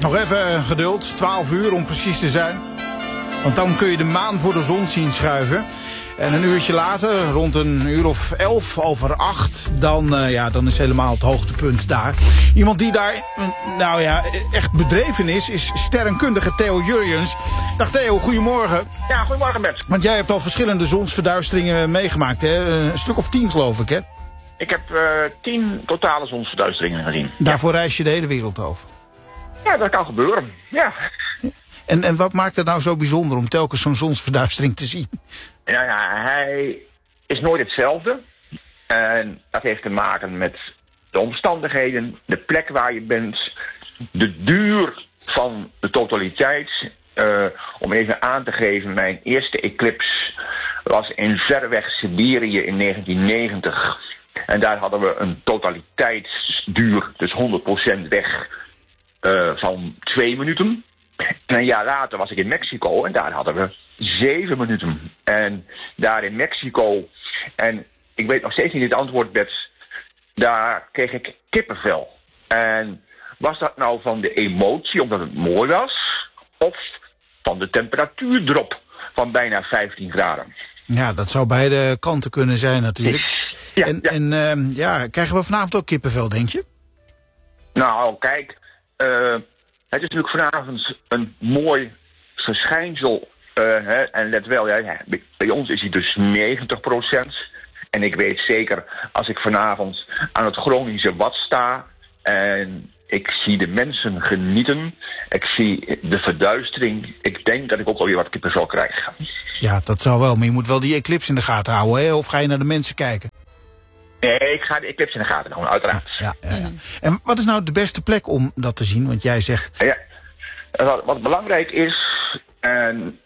Nog even geduld, 12 uur om precies te zijn. Want dan kun je de maan voor de zon zien schuiven. En een uurtje later, rond een uur of 11 over 8... dan is helemaal het hoogtepunt daar. Iemand die daar echt bedreven is sterrenkundige Theo Jurjens. Dag Theo, goedemorgen. Ja, goedemorgen Bert. Want jij hebt al verschillende zonsverduisteringen meegemaakt, hè? Een stuk of 10 geloof ik, hè? Ik heb 10 totale zonsverduisteringen gezien. Daarvoor reis je de hele wereld over? Ja, dat kan gebeuren, ja. En wat maakt het nou zo bijzonder om telkens zo'n zonsverduistering te zien? Nou ja, hij is nooit hetzelfde. En dat heeft te maken met de omstandigheden, de plek waar je bent, de duur van de totaliteit. Om even aan te geven, mijn eerste eclipse was in verreweg Siberië in 1990. En daar hadden we een totaliteitsduur, dus 100% weg, van 2 minuten. En een jaar later was ik in Mexico en daar hadden we 7 minuten. En daar in Mexico, en ik weet nog steeds niet het antwoord, Bets, daar kreeg ik kippenvel. En was dat nou van de emotie, omdat het mooi was, of van de temperatuurdrop van bijna 15 graden? Ja, dat zou beide kanten kunnen zijn natuurlijk. Ja, krijgen we vanavond ook kippenvel, denk je? Nou, kijk, het is natuurlijk vanavond een mooi verschijnsel. En let wel, bij ons is hij dus 90%. En ik weet zeker, als ik vanavond aan het Groningse Wad sta en ik zie de mensen genieten, ik zie de verduistering, ik denk dat ik ook alweer wat kippenvel krijg. Ja, dat zou wel, maar je moet wel die eclipse in de gaten houden, hè? Of ga je naar de mensen kijken? Nee, ik ga de eclipse in de gaten houden, uiteraard. Ja. En wat is nou de beste plek om dat te zien? Want jij zegt... Ja, wat belangrijk is, en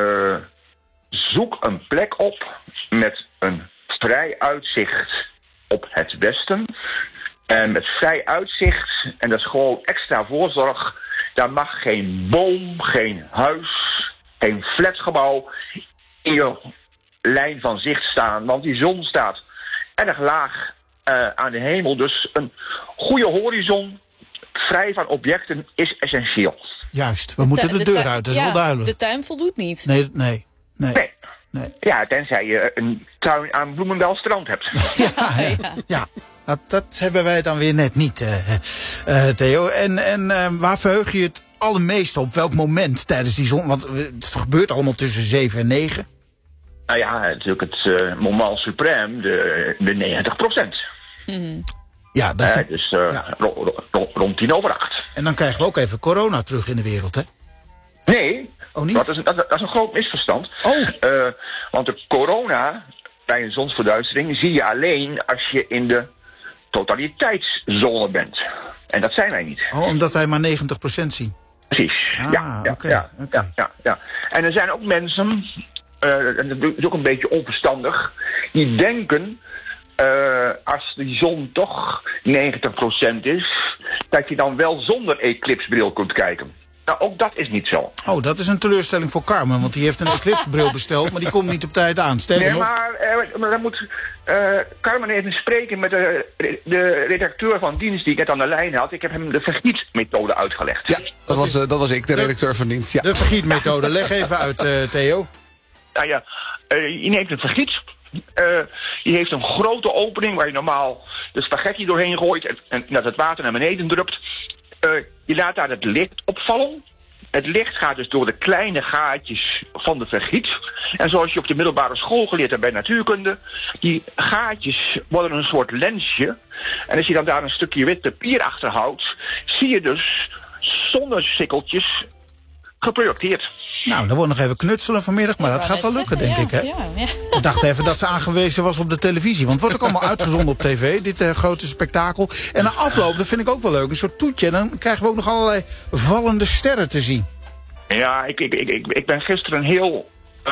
zoek een plek op met een vrij uitzicht op het westen. En met vrij uitzicht, en dat is gewoon extra voorzorg, daar mag geen boom, geen huis, geen flatgebouw in je lijn van zicht staan. Want die zon staat erg laag aan de hemel. Dus een goede horizon, vrij van objecten, is essentieel. Juist, we moeten de deur uit, dat is wel duidelijk. De tuin voldoet niet. Nee. Ja, tenzij je een tuin aan Bloemendaal-strand hebt. Ja. Dat hebben wij dan weer net niet, Theo. En waar verheug je het allermeest op? Welk moment tijdens die zon? Want het gebeurt allemaal tussen 7 en 9. Nou ja, natuurlijk het moment suprême, de 90%. Ja, dat dus rond 7:50. En dan krijgen we ook even corona terug in de wereld, hè? Nee, oh, niet? Dat is een groot misverstand. Want de corona bij een zonsverduistering zie je alleen als je in de totaliteitszone bent. En dat zijn wij niet. Omdat wij maar 90% zien. Precies, Okay. Ja. En er zijn ook mensen, en dat is ook een beetje onverstandig, die denken, als die zon toch 90% is, dat je dan wel zonder eclipsbril kunt kijken. Nou, ook dat is niet zo. Oh, dat is een teleurstelling voor Carmen, want die heeft een eclipsebril besteld, maar die komt niet op tijd aan. Maar dan moet Carmen even spreken met de redacteur van dienst die ik net aan de lijn had. Ik heb hem de vergietmethode uitgelegd. Ja, dat was ik, de redacteur van dienst. Ja. De vergietmethode, leg even uit, Theo. Nou ja, je neemt een vergiet. Je heeft een grote opening waar je normaal de spaghetti doorheen gooit en dat het water naar beneden drupt. Je laat daar het licht opvallen. Het licht gaat dus door de kleine gaatjes van de vergiet. En zoals je op de middelbare school geleerd hebt bij natuurkunde, die gaatjes worden een soort lensje. En als je dan daar een stukje wit papier achter houdt, zie je dus zonnesikkeltjes geprojecteerd. Nou, dan wordt nog even knutselen vanmiddag, maar dat gaat wel lukken, denk ik, hè? Ja. Ik dacht even dat ze aangewezen was op de televisie. Want het wordt ook allemaal uitgezonden op tv, dit grote spektakel. En na afloop, dat vind ik ook wel leuk, een soort toetje. En dan krijgen we ook nog allerlei vallende sterren te zien. Ja, ik ben gisteren heel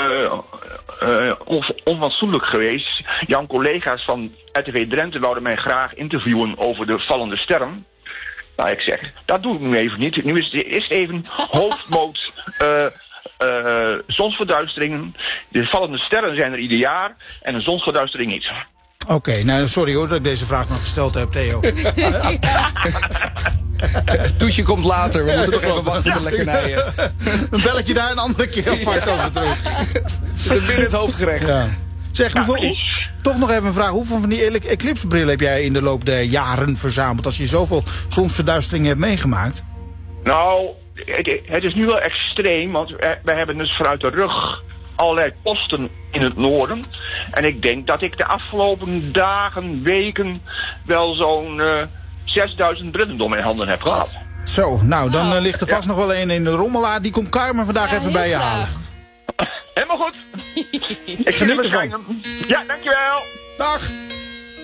onfatsoenlijk geweest. Jouw collega's van RTV Drenthe wouden mij graag interviewen over de vallende sterren. Nou, ik zeg, dat doe ik nu even niet. Nu is het eerst even hoofdmoot zonsverduisteringen. De vallende sterren zijn er ieder jaar en een zonsverduistering niet. Oké, nou sorry hoor dat ik deze vraag nog gesteld heb, Theo. Het toetje komt later. We moeten nog even wachten op de lekkernijen. Een belletje daar een andere keer apart over terug. Zit binnen het hoofdgerecht. Ja. Zeg, toch nog even een vraag. Hoeveel van die eclipsebrillen heb jij in de loop der jaren verzameld... als je zoveel zonsverduisteringen hebt meegemaakt? Nou, het is nu wel extreem, want we hebben dus vanuit de rug allerlei posten in het noorden. En ik denk dat ik de afgelopen dagen, weken wel zo'n 6000 brillen door mijn handen heb gehad. Zo, nou, dan ligt er vast nog wel een in de rommelaar. Die komt Carmen vandaag even bij je halen. Helemaal goed. Ik geniet ervan. Ja, dankjewel. Dag.